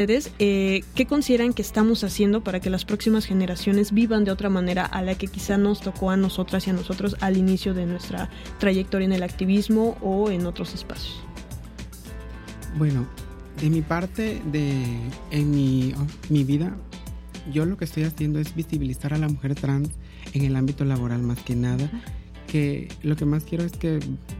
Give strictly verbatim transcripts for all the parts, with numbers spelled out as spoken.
Eh, ¿Qué consideran que estamos haciendo para que las próximas generaciones vivan de otra manera a la que quizá nos tocó a nosotras y a nosotros al inicio de nuestra trayectoria en el activismo o en otros espacios? Bueno, de mi parte, de en mi, oh, mi vida, yo lo que estoy haciendo es visibilizar a la mujer trans en el ámbito laboral más que nada, que lo que más quiero es que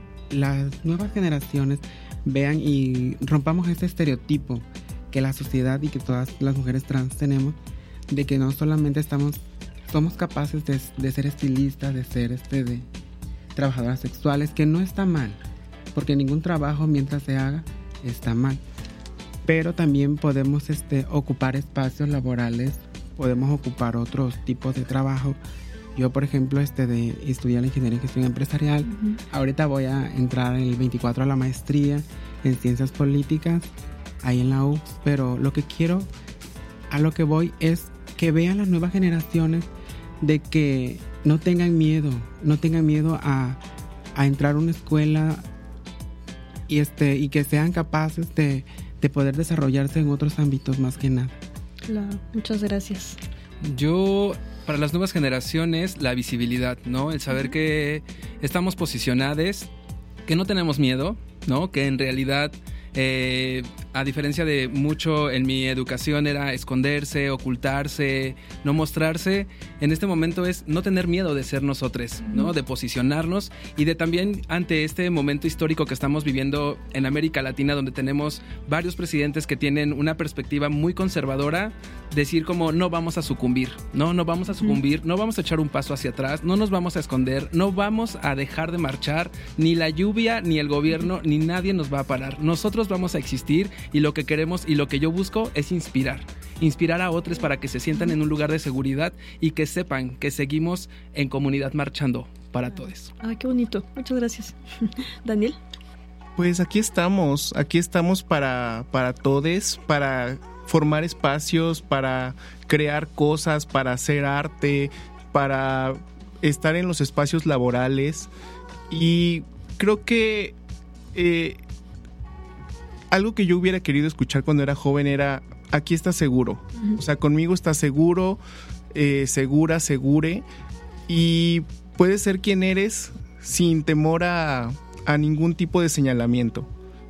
las nuevas generaciones vean y rompamos ese estereotipo que la sociedad y que todas las mujeres trans tenemos, de que no solamente estamos, somos capaces de, de ser estilistas, de ser este, de trabajadoras sexuales, que no está mal, porque ningún trabajo mientras se haga está mal, pero también podemos este, ocupar espacios laborales, podemos ocupar otros tipos de trabajo. Yo, por ejemplo, este de estudiar la ingeniería en gestión empresarial, uh-huh. Ahorita voy a entrar el veinticuatro a la maestría en ciencias políticas, ahí en la U, pero lo que quiero, a lo que voy es que vean las nuevas generaciones de que no tengan miedo, no tengan miedo a, a entrar a una escuela y, este, y que sean capaces de, de poder desarrollarse en otros ámbitos más que nada. Claro, muchas gracias. Yo, para las nuevas generaciones, la visibilidad, ¿no? El saber uh-huh. que estamos posicionadas, que no tenemos miedo, ¿no? Que en realidad, eh, a diferencia de mucho en mi educación era esconderse, ocultarse, no mostrarse, en este momento es no tener miedo de ser nosotros, ¿no? De posicionarnos y de también ante este momento histórico que estamos viviendo en América Latina, donde tenemos varios presidentes que tienen una perspectiva muy conservadora, decir como no vamos a sucumbir, no, no vamos a sucumbir, no vamos a echar un paso hacia atrás, no nos vamos a esconder, no vamos a dejar de marchar, ni la lluvia, ni el gobierno, ni nadie nos va a parar. Nosotros vamos a existir y lo que queremos y lo que yo busco es inspirar, inspirar a otros para que se sientan en un lugar de seguridad y que sepan que seguimos en comunidad marchando para todos. Ay, qué bonito, muchas gracias. Daniel. Pues aquí estamos, aquí estamos para, para todos, para formar espacios, para crear cosas, para hacer arte, para estar en los espacios laborales. Y creo que eh, algo que yo hubiera querido escuchar cuando era joven era: aquí estás seguro. Uh-huh. O sea, conmigo estás seguro, eh, segura, segure, y puedes ser quien eres sin temor a, a ningún tipo de señalamiento.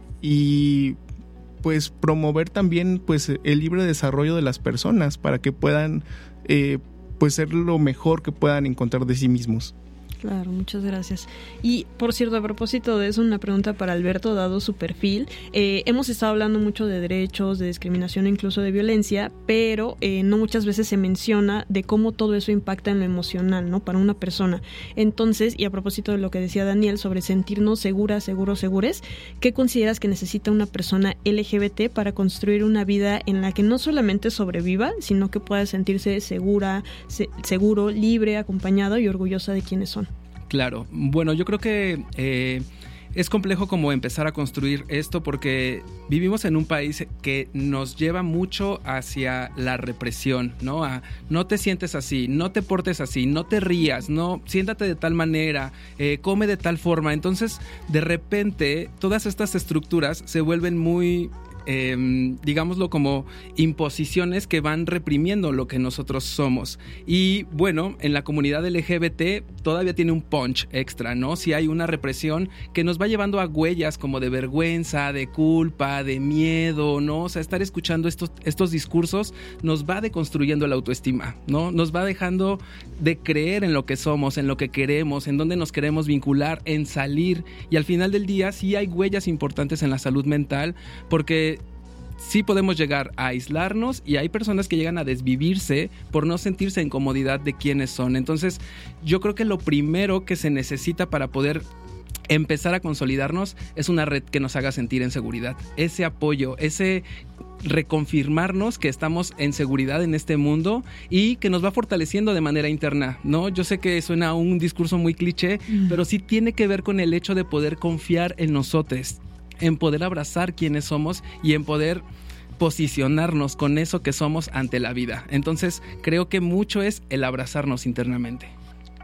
Y pues promover también pues el libre desarrollo de las personas para que puedan eh, pues ser lo mejor que puedan encontrar de sí mismos. Claro, muchas gracias. Y por cierto, a propósito de eso, una pregunta para Alberto, dado su perfil. Eh, hemos estado hablando mucho de derechos, de discriminación e incluso de violencia, pero eh, no muchas veces se menciona de cómo todo eso impacta en lo emocional, ¿no? Para una persona. Entonces, y a propósito de lo que decía Daniel sobre sentirnos seguras, seguros, segures, ¿qué consideras que necesita una persona L G B T para construir una vida en la que no solamente sobreviva, sino que pueda sentirse segura, se- seguro, libre, acompañado y orgullosa de quienes son? Claro, bueno, yo creo que eh, es complejo como empezar a construir esto porque vivimos en un país que nos lleva mucho hacia la represión, ¿no? A no te sientes así, no te portes así, no te rías, no, siéntate de tal manera, eh, come de tal forma. Entonces, de repente, todas estas estructuras se vuelven muy... Eh, digámoslo como imposiciones que van reprimiendo lo que nosotros somos. Y bueno, en la comunidad L G B T todavía tiene un punch extra, ¿no? Si hay una represión que nos va llevando a huellas como de vergüenza, de culpa, de miedo, ¿no? O sea, estar escuchando estos, estos discursos nos va deconstruyendo la autoestima, ¿no? Nos va dejando de creer en lo que somos, en lo que queremos, en dónde nos queremos vincular, en salir. Y al final del día sí hay huellas importantes en la salud mental, porque sí podemos llegar a aislarnos y hay personas que llegan a desvivirse por no sentirse en comodidad de quiénes son. Entonces, yo creo que lo primero que se necesita para poder empezar a consolidarnos es una red que nos haga sentir en seguridad. Ese apoyo, ese reconfirmarnos que estamos en seguridad en este mundo y que nos va fortaleciendo de manera interna, ¿no? Yo sé que suena a un discurso muy cliché, mm. pero sí tiene que ver con el hecho de poder confiar en nosotros, en poder abrazar quienes somos y en poder posicionarnos con eso que somos ante la vida. Entonces, creo que mucho es el abrazarnos internamente.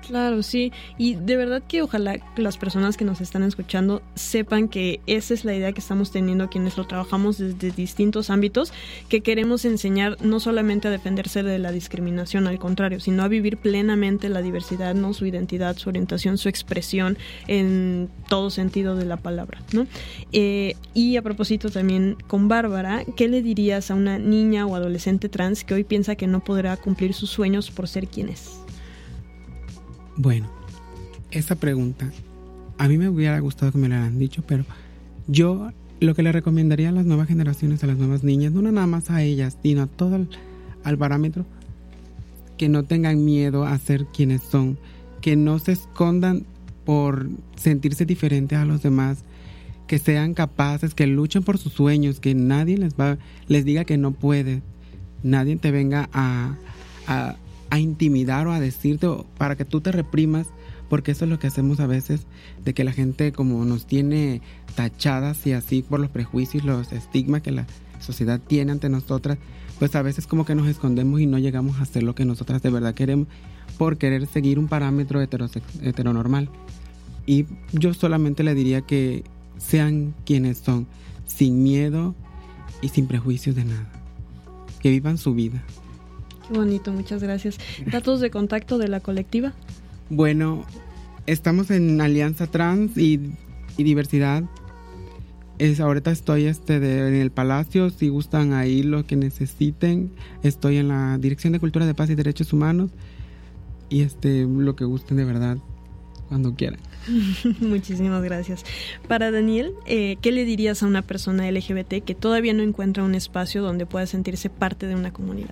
Claro, sí, y de verdad que ojalá las personas que nos están escuchando sepan que esa es la idea que estamos teniendo quienes lo trabajamos desde distintos ámbitos, que queremos enseñar no solamente a defenderse de la discriminación, al contrario, sino a vivir plenamente la diversidad, ¿no? Su identidad, su orientación, su expresión en todo sentido de la palabra, ¿no? Eh, y a propósito también con Bárbara, ¿qué le dirías a una niña o adolescente trans que hoy piensa que no podrá cumplir sus sueños por ser quien es? Bueno, esa pregunta a mí me hubiera gustado que me la hubieran dicho, pero yo lo que le recomendaría a las nuevas generaciones, a las nuevas niñas, no nada más a ellas, sino a todo el, al parámetro, que no tengan miedo a ser quienes son, que no se escondan por sentirse diferentes a los demás, que sean capaces, que luchen por sus sueños, que nadie les va, les diga que no puede, nadie te venga a... a a intimidar o a decirte o para que tú te reprimas, porque eso es lo que hacemos a veces, de que la gente como nos tiene tachadas y así por los prejuicios, los estigmas que la sociedad tiene ante nosotras, pues a veces como que nos escondemos y no llegamos a hacer lo que nosotras de verdad queremos por querer seguir un parámetro heterosex- heteronormal. Y yo solamente le diría que sean quienes son, sin miedo y sin prejuicios de nada, que vivan su vida. Qué bonito, muchas gracias. ¿Datos de contacto de la colectiva? Bueno, estamos en Alianza Trans y, y Diversidad. Es, ahorita estoy este de, en el Palacio, si gustan ahí lo que necesiten. Estoy en la Dirección de Cultura de Paz y Derechos Humanos. Y este lo que gusten de verdad, cuando quieran. Muchísimas gracias. Para Daniel, eh, ¿qué le dirías a una persona L G B T que todavía no encuentra un espacio donde pueda sentirse parte de una comunidad?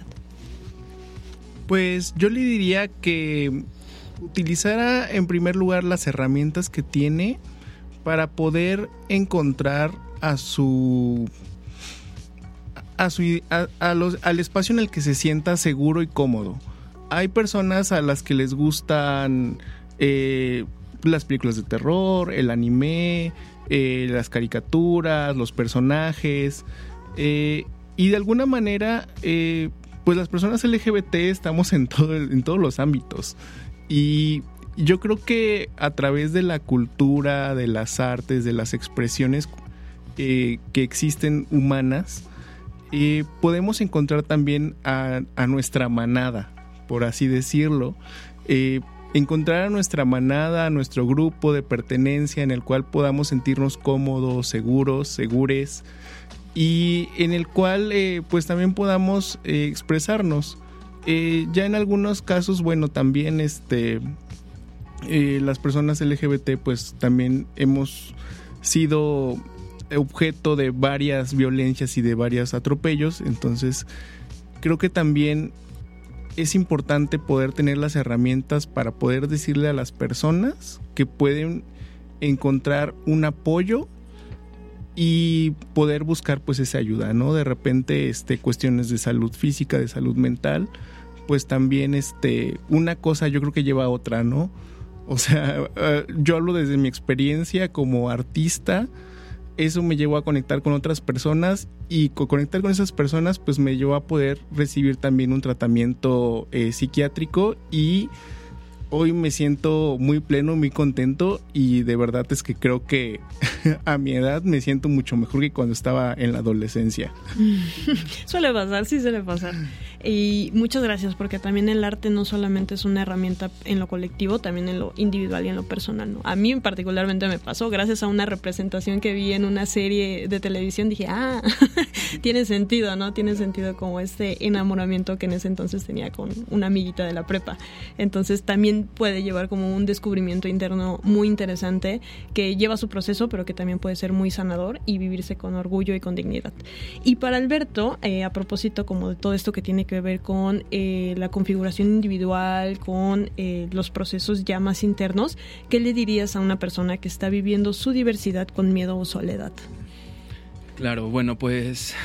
Pues yo le diría que utilizara en primer lugar las herramientas que tiene para poder encontrar a su a su a, a los, al espacio en el que se sienta seguro y cómodo. Hay personas a las que les gustan eh, las películas de terror, el anime, eh, las caricaturas, los personajes, eh, y de alguna manera eh, pues las personas L G B T estamos en todo el, en todos los ámbitos, y yo creo que a través de la cultura, de las artes, de las expresiones eh, que existen humanas, eh, podemos encontrar también a, a nuestra manada, por así decirlo, eh, encontrar a nuestra manada, a nuestro grupo de pertenencia en el cual podamos sentirnos cómodos, seguros, segures, y en el cual eh, pues también podamos eh, expresarnos. Eh, ya en algunos casos, bueno, también este eh, las personas L G B T pues también hemos sido objeto de varias violencias y de varios atropellos, entonces creo que también es importante poder tener las herramientas para poder decirle a las personas que pueden encontrar un apoyo y poder buscar pues esa ayuda, ¿no? De repente este cuestiones de salud física, de salud mental, pues también este una cosa yo creo que lleva a otra, ¿no? O sea, uh, yo hablo desde mi experiencia como artista, eso me llevó a conectar con otras personas, y co- conectar con esas personas pues me llevó a poder recibir también un tratamiento eh, psiquiátrico, y hoy me siento muy pleno, muy contento, y de verdad es que creo que a mi edad me siento mucho mejor que cuando estaba en la adolescencia. Suele pasar, sí suele pasar. Y muchas gracias, porque también el arte no solamente es una herramienta en lo colectivo, también en lo individual y en lo personal, ¿no? A mí particularmente me pasó, gracias a una representación que vi en una serie de televisión, dije, ah, tiene sentido, ¿no? Tiene sentido como este enamoramiento que en ese entonces tenía con una amiguita de la prepa. Entonces también puede llevar como un descubrimiento interno muy interesante, que lleva su proceso, pero que también puede ser muy sanador y vivirse con orgullo y con dignidad. Y para Alberto, eh, a propósito como de todo esto que tiene que ver con eh, la configuración individual, con eh, los procesos ya más internos, ¿qué le dirías a una persona que está viviendo su diversidad con miedo o soledad? Claro, bueno, pues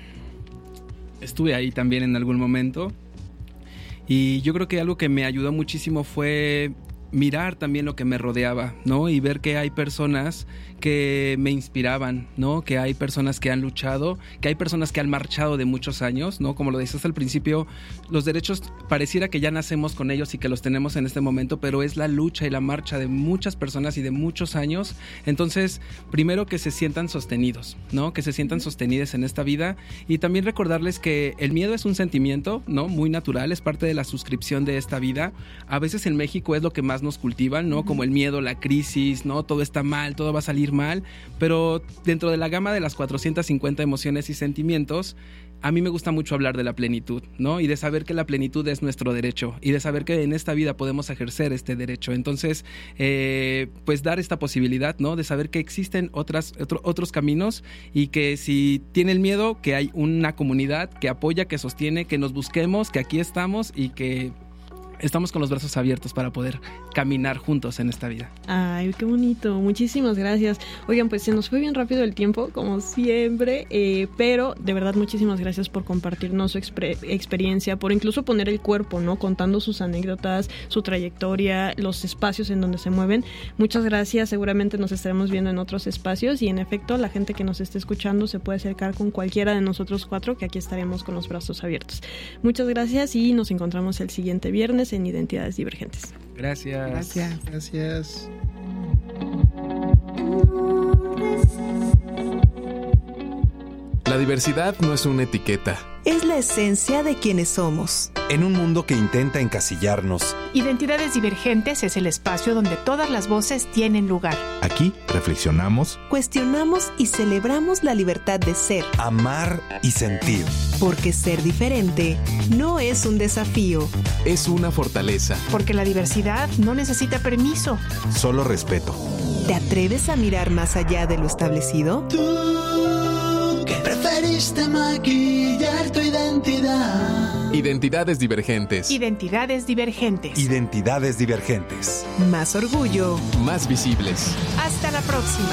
estuve ahí también en algún momento, y yo creo que algo que me ayudó muchísimo fue mirar también lo que me rodeaba, ¿no? Y ver que hay personas que me inspiraban, ¿no? Que hay personas que han luchado, que hay personas que han marchado de muchos años, ¿no? Como lo decías al principio, los derechos pareciera que ya nacemos con ellos y que los tenemos en este momento, pero es la lucha y la marcha de muchas personas y de muchos años. Entonces, primero que se sientan sostenidos, ¿no? Que se sientan sostenidas en esta vida, y también recordarles que el miedo es un sentimiento, ¿no? Muy natural, es parte de la suscripción de esta vida. A veces en México es lo que más nos cultivan, ¿no? Como el miedo, la crisis, ¿no? Todo está mal, todo va a salir mal, pero dentro de la gama de las cuatrocientas cincuenta emociones y sentimientos, a mí me gusta mucho hablar de la plenitud, ¿no? Y de saber que la plenitud es nuestro derecho, y de saber que en esta vida podemos ejercer este derecho. Entonces, eh, pues dar esta posibilidad, ¿no? De saber que existen otras, otro, otros caminos, y que si tiene el miedo, que hay una comunidad que apoya, que sostiene, que nos busquemos, que aquí estamos y que estamos con los brazos abiertos para poder caminar juntos en esta vida. Ay, qué bonito. Muchísimas gracias. Oigan, pues se nos fue bien rápido el tiempo, como siempre, eh, pero de verdad muchísimas gracias por compartirnos su exper- experiencia, por incluso poner el cuerpo, ¿no? Contando sus anécdotas, su trayectoria, los espacios en donde se mueven. Muchas gracias. Seguramente nos estaremos viendo en otros espacios, y en efecto, la gente que nos esté escuchando se puede acercar con cualquiera de nosotros cuatro, que aquí estaremos con los brazos abiertos. Muchas gracias, y nos encontramos el siguiente viernes en Identidades Divergentes. Gracias. Gracias. Gracias. La diversidad no es una etiqueta. Es la esencia de quienes somos. En un mundo que intenta encasillarnos, Identidades Divergentes es el espacio donde todas las voces tienen lugar. aquí reflexionamos, Cuestionamos y celebramos la libertad de ser. amar y sentir. Porque ser diferente no es un desafío. Es una fortaleza. Porque la diversidad no necesita permiso. Solo respeto. ¿Te atreves a mirar más allá de lo establecido? Tú que preferiste maquillar tu identidad. Identidades divergentes. Identidades Divergentes. Identidades divergentes. Más orgullo. Más visibles. Hasta la próxima.